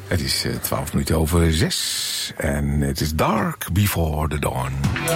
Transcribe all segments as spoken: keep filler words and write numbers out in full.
Het is twaalf minuten over zes en het is dark before the dawn.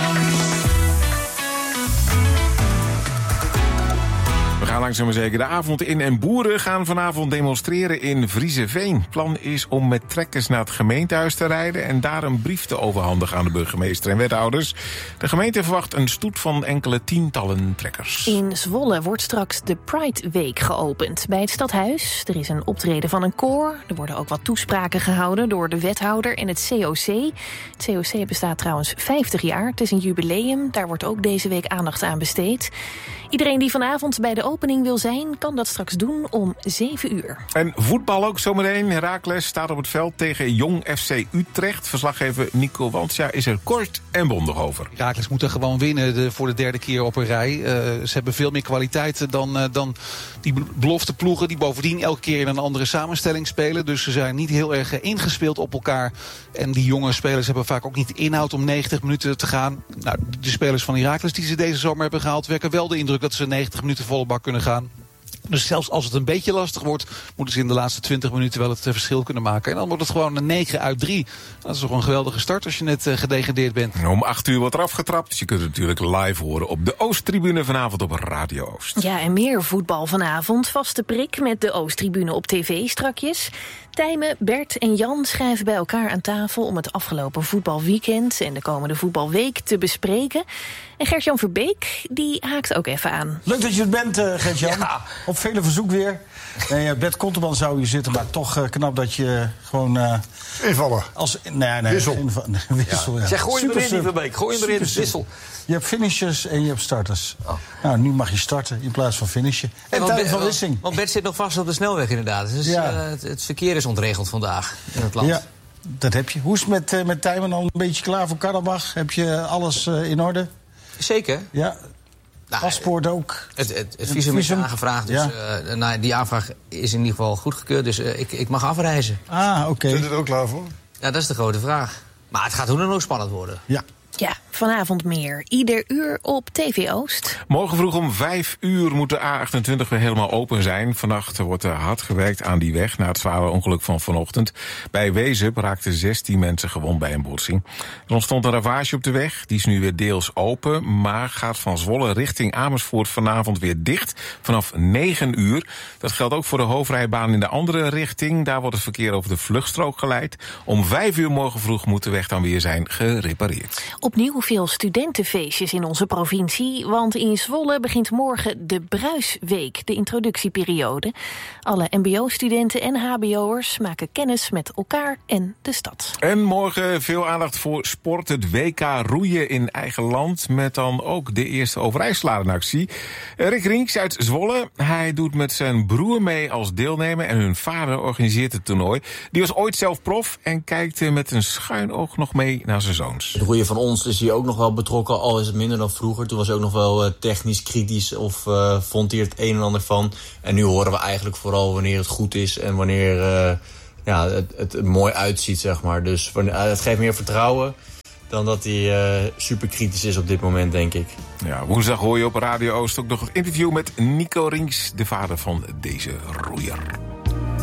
We gaan langzaam maar zeker de avond in en boeren gaan vanavond demonstreren in Vriezeveen. Plan is om met trekkers naar het gemeentehuis te rijden en daar een brief te overhandigen aan de burgemeester en wethouders. De gemeente verwacht een stoet van enkele tientallen trekkers. In Zwolle wordt straks de Pride Week geopend bij het stadhuis. Er is een optreden van een koor. Er worden ook wat toespraken gehouden door de wethouder en het C O C. Het C O C bestaat trouwens vijftig jaar. Het is een jubileum. Daar wordt ook deze week aandacht aan besteed. Iedereen die vanavond bij de opening wil zijn, kan dat straks doen om zeven uur. En voetbal ook zometeen. Heracles staat op het veld tegen Jong F C Utrecht. Verslaggever Nico Wansja is er kort en bondig over. Heracles moet er gewoon winnen de, voor de derde keer op een rij. Uh, ze hebben veel meer kwaliteit dan, uh, dan die belofte ploegen die bovendien elke keer in een andere samenstelling spelen. Dus ze zijn niet heel erg ingespeeld op elkaar. En die jonge spelers hebben vaak ook niet de inhoud om negentig minuten te gaan. Nou, de spelers van Heracles die ze deze zomer hebben gehaald werken wel de indruk dat ze negentig minuten volle bak kunnen gaan. Dus zelfs als het een beetje lastig wordt, moeten ze in de laatste twintig minuten wel het verschil kunnen maken. En dan wordt het gewoon een negen uit drie. Dat is toch een geweldige start als je net uh, gedegradeerd bent. Om acht uur wordt er afgetrapt. Dus je kunt het natuurlijk live horen op de Oosttribune vanavond op Radio Oost. Ja, en meer voetbal vanavond. Vaste prik met de Oosttribune op tv strakjes. Tijmen, Bert en Jan schrijven bij elkaar aan tafel om het afgelopen voetbalweekend en de komende voetbalweek te bespreken. En Gert-Jan Verbeek, die haakt ook even aan. Leuk dat je het bent, uh, Gert-Jan. Ja. Op vele verzoek weer. Nee, Bert Konteman zou hier zitten, maar toch uh, knap dat je gewoon... Uh, Invallen. Als, nee, nee, wissel. Inval, nee, wissel ja. Ja. Zeg, gooi hem erin, die Verbeek. Gooi hem erin, wissel. Je hebt finishers en je hebt starters. Oh. Nou, nu mag je starten in plaats van finishen. En ja, tijd van Wissing. Want Bert zit nog vast op de snelweg inderdaad. Dus ja. uh, het, het verkeer is ontregeld vandaag in het land. Ja, dat heb je. Hoe is het met, uh, met Tijmen al een beetje klaar voor Karabach? Heb je alles uh, in orde? Zeker. Ja. Nou, paspoort ook. Het, het, het visum is aangevraagd, dus ja. uh, nou, die aanvraag is in ieder geval goedgekeurd. Dus uh, ik, ik mag afreizen. Ah, oké. Okay. Zit het er ook klaar voor? Ja, dat is de grote vraag. Maar het gaat hoe dan ook spannend worden. Ja. Ja, vanavond meer. Ieder uur op T V Oost. Morgen vroeg om vijf uur moet de A achtentwintig weer helemaal open zijn. Vannacht wordt er hard gewerkt aan die weg na het zware ongeluk van vanochtend. Bij Wezep raakten zestien mensen gewond bij een botsing. Er ontstond een ravage op de weg. Die is nu weer deels open, maar gaat van Zwolle richting Amersfoort vanavond weer dicht vanaf negen uur. Dat geldt ook voor de hoofdrijbaan in de andere richting. Daar wordt het verkeer over de vluchtstrook geleid. Om vijf uur morgen vroeg moet de weg dan weer zijn gerepareerd. Opnieuw veel studentenfeestjes in onze provincie, want in Zwolle begint morgen de Bruisweek, de introductieperiode. Alle mbo-studenten en hbo'ers maken kennis met elkaar en de stad. En morgen veel aandacht voor sport, het W K roeien in eigen land, met dan ook de eerste Overijsselaar in actie. Rick Rinks uit Zwolle, hij doet met zijn broer mee als deelnemer en hun vader organiseert het toernooi. Die was ooit zelf prof en kijkt met een schuin oog nog mee naar zijn zoons. Het roeien van ons is hij ook nog wel betrokken, al is het minder dan vroeger. Toen was hij ook nog wel uh, technisch kritisch of uh, vond hij er het een en ander van. En nu horen we eigenlijk vooral wanneer het goed is en wanneer uh, ja, het, het er mooi uitziet, zeg maar. Dus uh, het geeft meer vertrouwen dan dat hij uh, super kritisch is op dit moment, denk ik. Ja, woensdag hoor je op Radio Oost ook nog een interview met Nico Rinks, de vader van deze roeier.